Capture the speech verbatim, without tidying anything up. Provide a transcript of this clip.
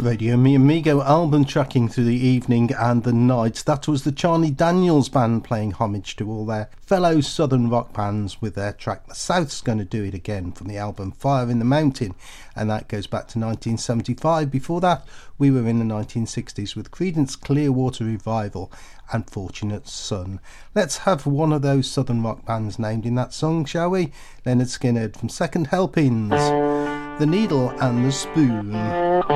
Radio Mi Amigo album tracking through the evening and the night. That was the Charlie Daniels Band paying homage to all their fellow southern rock bands with their track The South's Gonna Do It Again from the album Fire in the Mountain, and that goes back to nineteen seventy-five. Before that we were in the nineteen sixties with Creedence Clearwater Revival and Fortunate Son. Let's have one of those southern rock bands named in that song, shall we? Leonard Skinner from Second Helpings, The Needle and the Spoon.